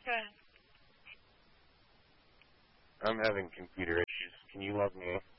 Go ahead. I'm having computer issues. Can you log me in?